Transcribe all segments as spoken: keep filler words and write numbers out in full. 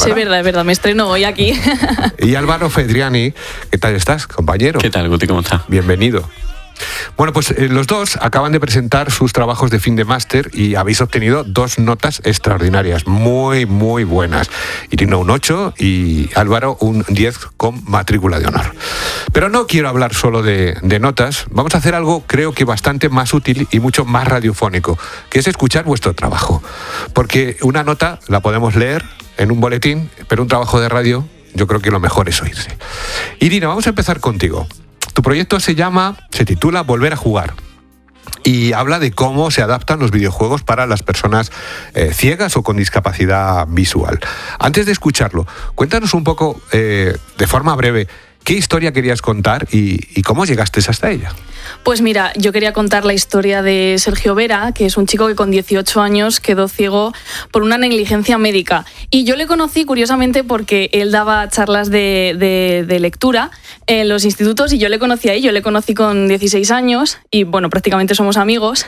Es verdad, es verdad, me estreno hoy aquí. Y Álvaro Fedriani, ¿qué tal estás, compañero? ¿Qué tal, Guti? ¿Cómo está? Bienvenido. Bueno, pues eh, los dos acaban de presentar sus trabajos de fin de máster y habéis obtenido dos notas extraordinarias, muy, muy buenas. Irina un ocho y Álvaro un diez con matrícula de honor. Pero no quiero hablar solo de, de notas, vamos a hacer algo creo que bastante más útil y mucho más radiofónico, que es escuchar vuestro trabajo. Porque una nota la podemos leer en un boletín, pero un trabajo de radio yo creo que lo mejor es oírse. Irina, vamos a empezar contigo. Tu proyecto se llama, se titula Volver a jugar y habla de cómo se adaptan los videojuegos para las personas eh, ciegas o con discapacidad visual. Antes de escucharlo, cuéntanos un poco, eh, de forma breve, ¿qué historia querías contar y, y cómo llegaste hasta ella? Pues mira, yo quería contar la historia de Sergio Vera, que es un chico que con dieciocho años quedó ciego por una negligencia médica. Y yo le conocí, curiosamente, porque él daba charlas de, de, de lectura en los institutos y yo le conocí ahí. Yo le conocí con dieciséis años y, bueno, prácticamente somos amigos.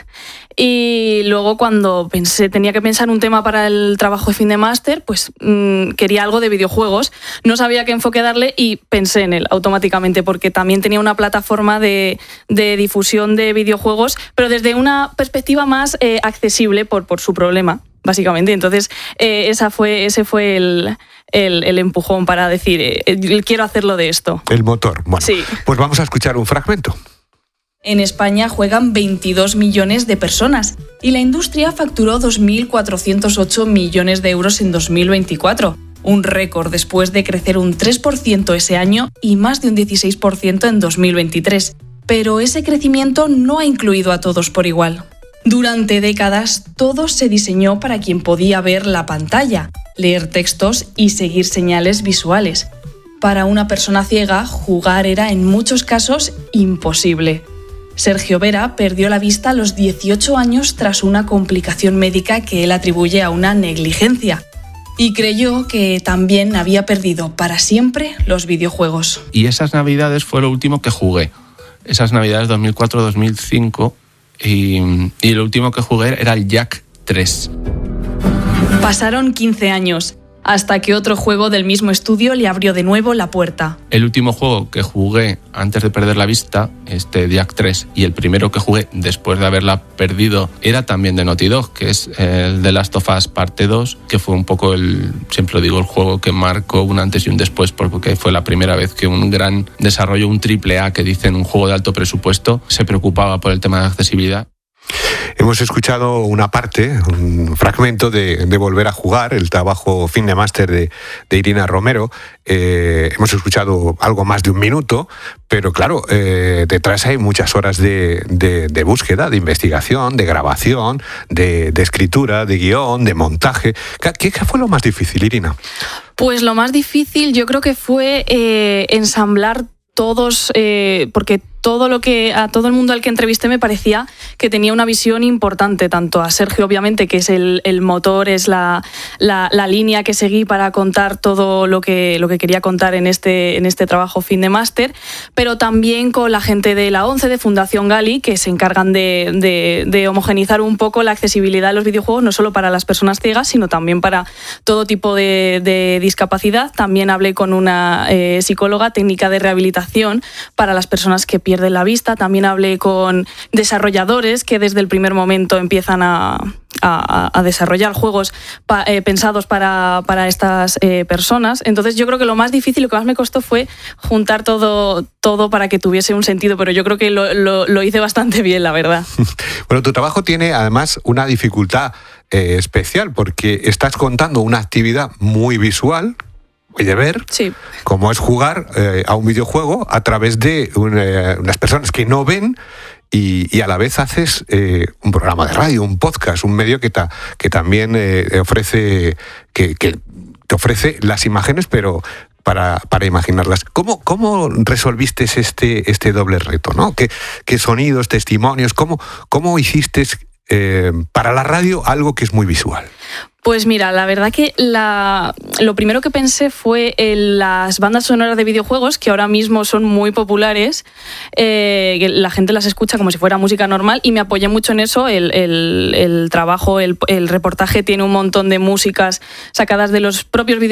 Y luego, cuando pensé, tenía que pensar un tema para el trabajo de fin de máster, pues mmm, quería algo de videojuegos. No sabía qué enfoque darle y pensé en él automáticamente, porque también tenía una plataforma de, de difusión de videojuegos, pero desde una perspectiva más eh, accesible por, por su problema, básicamente. Entonces, eh, esa fue, ese fue el, el, el empujón para decir, eh, quiero hacerlo de esto. El motor. Bueno, sí. Pues vamos a escuchar un fragmento. En España juegan veintidós millones de personas y la industria facturó dos mil cuatrocientos ocho millones de euros en dos mil veinticuatro. Un récord después de crecer un tres por ciento ese año y más de un dieciséis por ciento en dos mil veintitrés. Pero ese crecimiento no ha incluido a todos por igual. Durante décadas, todo se diseñó para quien podía ver la pantalla, leer textos y seguir señales visuales. Para una persona ciega, jugar era en muchos casos imposible. Sergio Vera perdió la vista a los dieciocho años tras una complicación médica que él atribuye a una negligencia. Y creyó que también había perdido para siempre los videojuegos. Y esas navidades fue lo último que jugué. Esas navidades dos mil cuatro dos mil cinco y, y lo último que jugué era el Jack tres. Pasaron quince años, hasta que otro juego del mismo estudio le abrió de nuevo la puerta. El último juego que jugué antes de perder la vista, este Jack tres, y el primero que jugué después de haberla perdido era también de Naughty Dog, que es el The Last of Us Parte dos, que fue un poco el, siempre lo digo, el juego que marcó un antes y un después, porque fue la primera vez que un gran desarrollo, un triple A, que dicen un juego de alto presupuesto, se preocupaba por el tema de accesibilidad. Hemos escuchado una parte, un fragmento de, de Volver a jugar, el trabajo fin de máster de, de Irina Romero. Eh, hemos escuchado algo más de un minuto, pero claro, eh, detrás hay muchas horas de, de, de búsqueda, de investigación, de grabación, de, de escritura, de guión, de montaje. ¿Qué, qué fue lo más difícil, Irina? Pues lo más difícil yo creo que fue eh, ensamblar todos, eh, porque todo lo que a todo el mundo al que entrevisté me parecía que tenía una visión importante, tanto a Sergio, obviamente, que es el, el motor, es la, la, la línea que seguí para contar todo lo que, lo que quería contar en este, en este trabajo fin de máster, pero también con la gente de la ONCE, de Fundación Gali, que se encargan de, de, de homogeneizar un poco la accesibilidad de los videojuegos, no solo para las personas ciegas, sino también para todo tipo de, de discapacidad. También hablé con una eh, psicóloga técnica de rehabilitación para las personas que pierden pierden la vista. También hablé con desarrolladores que desde el primer momento empiezan a, a, a desarrollar juegos pa, eh, pensados para, para estas eh, personas. Entonces yo creo que lo más difícil, lo que más me costó fue juntar todo, todo para que tuviese un sentido, pero yo creo que lo, lo, lo hice bastante bien, la verdad. Bueno, tu trabajo tiene además una dificultad eh, especial porque estás contando una actividad muy visual, de ver, sí, cómo es jugar eh, a un videojuego a través de un, eh, unas personas que no ven y, y a la vez haces eh, un programa de radio, un podcast, un medio que, ta, que también eh, ofrece que, que te ofrece las imágenes, pero para, para imaginarlas. ¿Cómo, cómo resolviste este, este doble reto, ¿no? ¿Qué, qué sonidos, testimonios, cómo, cómo hiciste eh, para la radio algo que es muy visual? Pues mira, la verdad que la, lo primero que pensé fue en las bandas sonoras de videojuegos, que ahora mismo son muy populares, eh, que la gente las escucha como si fuera música normal, y me apoyé mucho en eso. El, el, el trabajo, el, el reportaje tiene un montón de músicas sacadas de los propios videojuegos